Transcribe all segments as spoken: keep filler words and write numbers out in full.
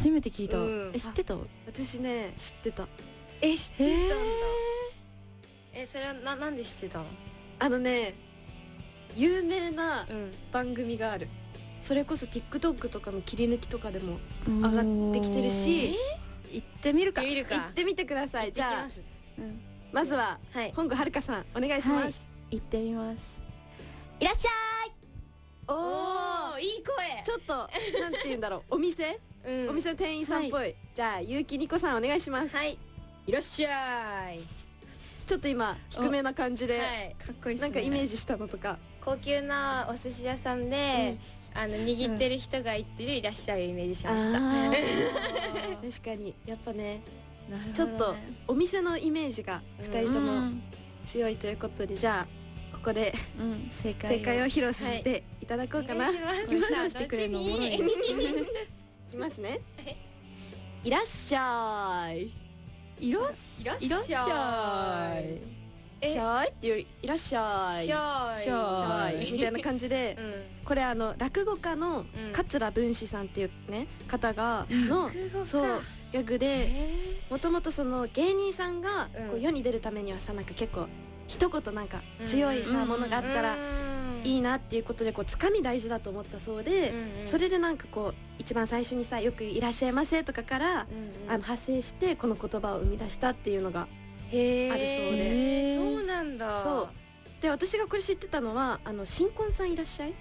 初めて聞いた、 うんえ知ってた？ 私ね知ってた。 え知ってたんだ。 へえそれはななんで知ってたの？ あのね有名なうん番組がある。それこそ TikTok とかの切り抜きとかでもー上がってきてるし、 行ってみるか。 見るか。 行ってみてください。じゃあうんまずははい。 本郷はるかさんお願いします。 行ってみます。いらっしゃい。 おおおいい声。 ちょっとなんて言うんだろうお店、 うんお店の店員さんっぽい。じゃあゆうきにこさんお願いします。 はいいらっしゃい。 ちょっと今低めな感じで、 はいかっこいいっすね。 なんかイメージしたのとか。 高級なお寿司屋さんで、あの握ってる人が言ってるいらっしゃいをイメージしました。 あ確かにやっぱねーなるほどねちょっとお店のイメージがふたりとうもん強いということで、じゃあここでうん正解正解を披露させていただこうかな。いお願いし披ます露してくれるのおもろいね。 きますねはい。 いらっしゃい。 いらっしいらっいらっしゃい。 えしゃいっていういらっしゃい。 しゃいしゃいしゃいみたいな感じで、 うんこれあの落語家のん桂文枝さんっていうね方がの落語家そうギャグで、 えもともとその芸人さんがうんこう世に出るためにはさ、なんか結構一言なんか強いさ、 うんものがあったらいいなっていうことでこうつかみ大事だと思ったそうで、それでなんかこう一番最初にさよくいらっしゃいませとかから、あの派生してこの言葉を生み出したっていうのがへーあるそうでへーそうなんだ。 そうで、私がこれ知ってたのはあの新婚さんいらっしゃい。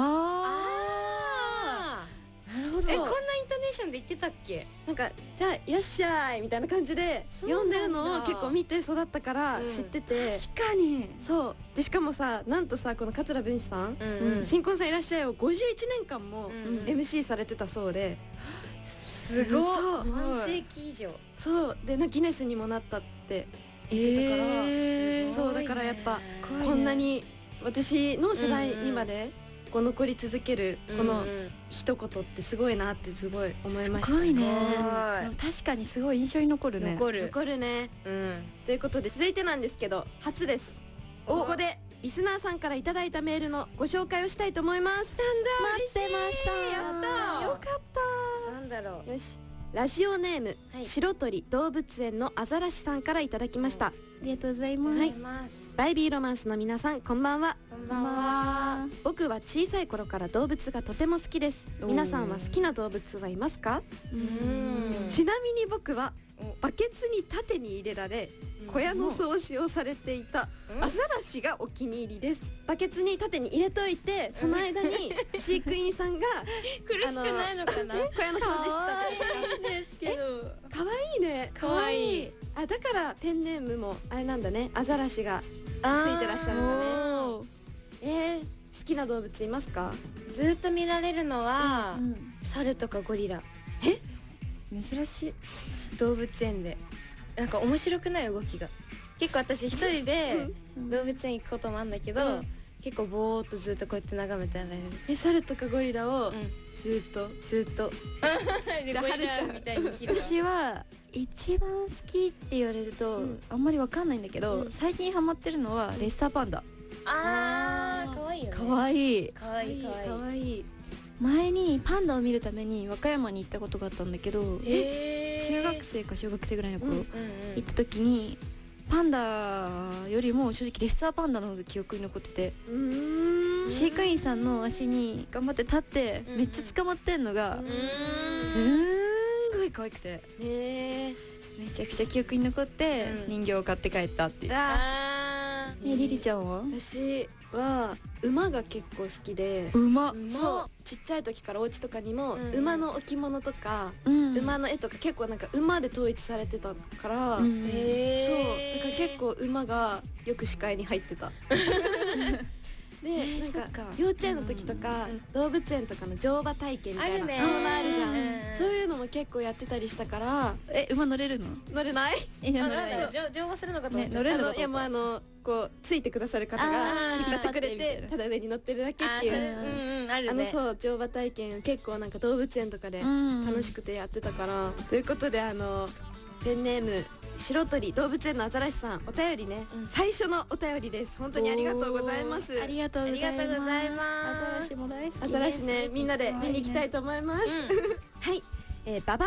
あああなるほど。 ーえこんなイントネーションで言ってたっけ？ なんかじゃあいらっしゃいみたいな感じでそうなんだ読んでるのを結構見て育ったからうん知ってて、 確かに。 そうでしかもさなんとさこの桂文枝さん、 うん新婚さんいらっしゃいをごじゅういちねんかんもうんエムシー されてたそうで、 すごいそう半世紀以上。 そうでなギネスにもなったって言ってたから、 えーそうだからやっぱすごいねこんなに私の世代にまでこう残り続けるこのうん一言ってすごいなってすごい思いました。 すごいね。 すごいでも確かにすごい印象に残るね。 残る。 残るね。 うんということで続いてなんですけど初です。ここでリスナーさんからいただいたメールのご紹介をしたいと思います。待ってました。 やったーよかったなんだろう。 よし。ラジオネーム、 はい白鳥動物園のアザラシさんからいただきました。 ありがとうございます。 はいます。 バイビーロマンスの皆さんこんばんは。 こんばんは。 僕は小さい頃から動物がとても好きです。 おー皆さんは好きな動物はいますか？ うんちなみに僕はおバケツに縦に入れられ小屋の掃除をされていたうんアザラシがお気に入りです。バケツに縦に入れといてその間に飼育員さんが苦しくないのかな。 小屋の掃除してた。 ですけど。 かわいいね。 かわいい。 あ、だからペンネームもあれなんだね。アザラシがついいてらっしゃるんだねおーえー、好きな動物いますか？ ずっと見られるのはうん猿とかゴリラ。 珍しい。 動物園でなんか面白くない動きが。結構私一人で動物園行くこともあるんだけど、 うん結構ぼーっとずっとこうやって眺めてられる。 え、猿とかゴリラをうんずっと。 ずっと。 じゃあゴリラはるちゃんみたいに生きるわ。 私は一番好きって言われると、 うんあんまりわかんないんだけど、 うん最近ハマってるのはレッサーパンダ。 あー、かわいいよね。 かわいい。 かわいいかわいい。 かわいい。 前にパンダを見るために和歌山に行ったことがあったんだけど、 へー中学生か小学生ぐらいの頃、 うんうん行った時にパンダよりも正直レッサーパンダの方が記憶に残ってて、 うーん。 飼育員さんの足に頑張って立ってうんめっちゃ捕まってんのがうんうすーん。 んごい可愛くてねえ。 めちゃくちゃ記憶に残ってうん人形を買って帰ったっていう。 ああえリリちゃんは？ 私は馬が結構好きで、 馬。 ー。 そうちっちゃい時からお家とかにもうん馬の置物とか、 うん馬の絵とか結構なんか馬で統一されてたから、 うんへーそうだから結構馬がよく視界に入ってた。で、 ーなんかそっか幼稚園の時とか、 うん動物園とかの乗馬体験みたいなあるねコーナーあるじゃん、 うんそういうのも結構やってたりしたからえ馬乗れるの？ 乗れないえあ、なんだろう、乗乗馬するのかと思っちゃった。 ね乗れるのあのいやもうあのこうついてくださる方があー引っ張ってくれ引っ張ってみたいなてただ上に乗ってるだけっていうあーそれうんうんあるあのね。 そう乗馬体験結構なんか動物園とかでうん楽しくてやってたから、ということであのペンネーム白鳥動物園のアザラシさんお便りね、 うん最初のお便りです。本当にありがとうございます。 ありがとうございます。 ありがとうございますアザラシも大好きです。 アザラシねみんなで見に行きたいと思います。 うんはい、えー、ババ